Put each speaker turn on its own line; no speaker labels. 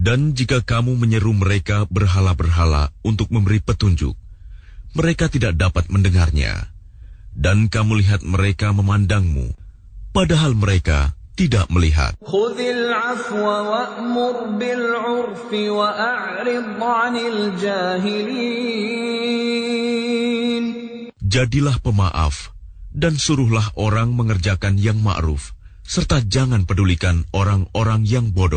Dan jika kamu menyeru mereka berhala-berhala untuk memberi petunjuk, mereka tidak dapat mendengarnya. Dan kamu lihat mereka memandangmu, padahal mereka tidak melihat.
Khudhil afwa wa'mur bil 'urfi wa'rid 'anil jahilin.
Jadilah pemaaf dan suruhlah orang mengerjakan yang ma'ruf, serta jangan pedulikan orang-orang yang bodoh.